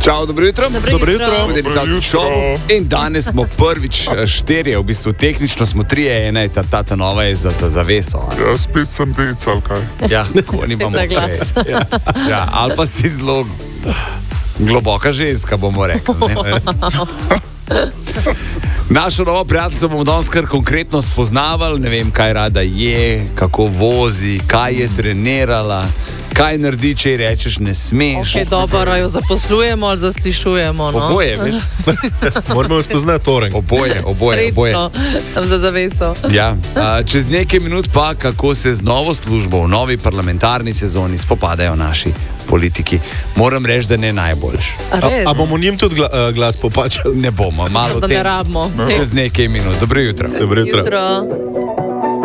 Čau, dobro jutro. Dobro jutro. In danes smo prvič štirje, v bistvu tehnično smo trije, ena je ta nova je za zaveso. Ja, spet sem decal, kaj? Ja, tako nimamo prej. Ja, ali pa si zelo globoka ženska, bomo rekli. Našo novo prijateljico bomo danes kar konkretno spoznavali, ne vem, kaj rada je, kako vozi, kaj je trenirala, kaj naredi, če ji rečeš ne smeš. Ok, dobro, jo zaposlujemo ali zaslišujemo, no? Oboje, veš? Moramo spoznati torej. Oboje. Srečno, tam za zaveso. Ja. Čez nekaj minut pa, kako se z novo službo v novi parlamentarni sezoni spopadajo naši politiki. Moram reči, da ne najboljš. A bomo njim tudi glas popačali? Ne bomo, malo Da ne rabimo. čez nekaj minut. Dobro jutro. Dobro jutro. Jutro.